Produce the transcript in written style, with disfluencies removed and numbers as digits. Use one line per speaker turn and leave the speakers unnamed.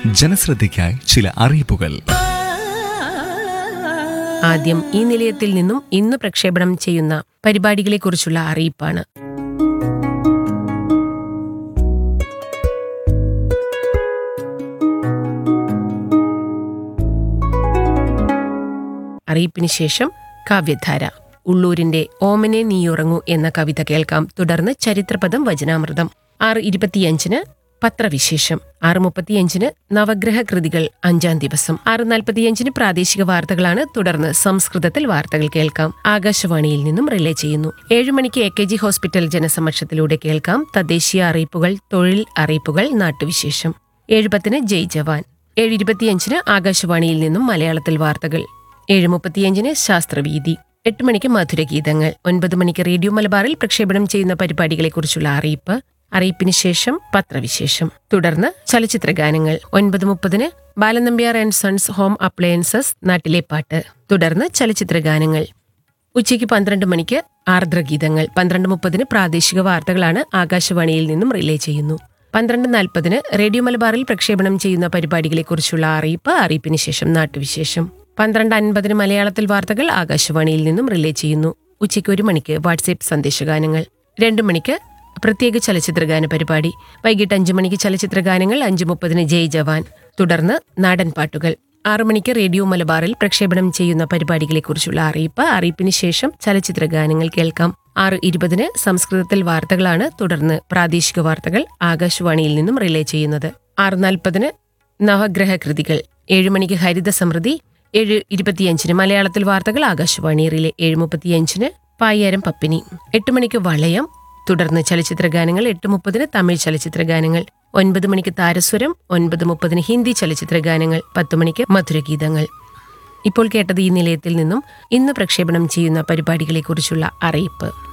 ജനശ്രദ്ധയ്ക്കായി ചില അറിയിപ്പുകൾ.
ആദ്യം ഈ നിലയത്തിൽ നിന്നും ഇന്ന് പ്രക്ഷേപണം ചെയ്യുന്ന പരിപാടികളെക്കുറിച്ചുള്ള അറിയിപ്പാണ്. അറിയിപ്പിന് ശേഷം കാവ്യധാര. ഉള്ളൂരിന്റെ ഓമനെ നീയുറങ്ങൂ എന്ന കവിത കേൾക്കാം. തുടർന്ന് ചരിത്രപദം വചനാമൃതം. 6:25 പത്രവിശേഷം. 6:35 നവഗ്രഹ കൃതികൾ 5-ാം ദിവസം. 6:45 പ്രാദേശിക വാർത്തകളാണ്. തുടർന്ന് സംസ്കൃതത്തിൽ വാർത്തകൾ കേൾക്കാം. ആകാശവാണിയിൽ നിന്നും റിലേ ചെയ്യുന്നു. 7 മണിക്ക് AKG ഹോസ്പിറ്റൽ ജനസമക്ഷത്തിലൂടെ കേൾക്കാം. തദ്ദേശീയ അറിയിപ്പുകൾ, തൊഴിൽ അറിയിപ്പുകൾ, നാട്ടുവിശേഷം. 7:10 ജയ് ജവാൻ. 7:25 ആകാശവാണിയിൽ നിന്നും മലയാളത്തിൽ വാർത്തകൾ. 7:35 ശാസ്ത്രവീതി. 8 മണിക്ക് മധുരഗീതങ്ങൾ. 9 മണിക്ക് റേഡിയോ മലബാറിൽ പ്രക്ഷേപണം ചെയ്യുന്ന പരിപാടികളെക്കുറിച്ചുള്ള അറിയിപ്പ്. അറിയിപ്പിന് ശേഷം പത്രവിശേഷം. തുടർന്ന് ചലച്ചിത്ര ഗാനങ്ങൾ. 9:30 Balanambiar and sons home appliances നാട്ടിലെ പാട്ട്. തുടർന്ന് ചലച്ചിത്ര ഗാനങ്ങൾ. ഉച്ചയ്ക്ക് 12 മണിക്ക് ആർദ്രഗീതങ്ങൾ. 12:30 പ്രാദേശിക വാർത്തകളാണ്. ആകാശവാണിയിൽ നിന്നും റിലേ ചെയ്യുന്നു. 12:40 റേഡിയോ മലബാറിൽ പ്രക്ഷേപണം ചെയ്യുന്ന പരിപാടികളെക്കുറിച്ചുള്ള അറിയിപ്പ്. അറിയിപ്പിന് ശേഷം നാട്ടുവിശേഷം. 12:50 മലയാളത്തിൽ വാർത്തകൾ. ആകാശവാണിയിൽ നിന്നും റിലേ ചെയ്യുന്നു. ഉച്ചയ്ക്ക് 1 മണിക്ക് വാട്സ്ആപ്പ് സന്ദേശഗാനങ്ങൾ. 2 മണിക്ക് പ്രത്യേക ചലച്ചിത്രഗാന പരിപാടി. വൈകിട്ട് 5 മണിക്ക് ചലച്ചിത്രഗാനങ്ങൾ. 5:30 ജയ് ജവാൻ. തുടർന്ന് നാടൻ പാട്ടുകൾ. 6 മണിക്ക് റേഡിയോ മലബാറിൽ പ്രക്ഷേപണം ചെയ്യുന്ന പരിപാടികളെക്കുറിച്ചുള്ള അറിയിപ്പ്. അറിയിപ്പിന് ശേഷം ചലച്ചിത്രഗാനങ്ങൾ കേൾക്കാം. 6:20 സംസ്കൃതത്തിൽ വാർത്തകളാണ്. തുടർന്ന് പ്രാദേശിക വാർത്തകൾ ആകാശവാണിയിൽ നിന്നും റിലേ ചെയ്യുന്നത്. 6:40 നവഗ്രഹ കൃതികൾ. 7 മണിക്ക് ഹരിത സമൃദ്ധി. 7:25 മലയാളത്തിൽ വാർത്തകൾ ആകാശവാണി റിലേ. 7:35 പായ്യാരം പപ്പിനി. 8 മണിക്ക് വളയം. തുടർന്ന് ചലച്ചിത്രഗാനങ്ങൾ. 8:30 തമിഴ് ചലച്ചിത്രഗാനങ്ങൾ. 9 മണിക്ക് താരസ്വരം. 9:30 ഹിന്ദി ചലച്ചിത്രഗാനങ്ങൾ. 10 മണിക്ക് മധുരഗീതങ്ങൾ. ഇപ്പോൾ കേട്ടത് ഈ നിലയത്തിൽ നിന്നും ഇന്ന് പ്രക്ഷേപണം ചെയ്യുന്ന പരിപാടികളെക്കുറിച്ചുള്ള അറിയിപ്പ്.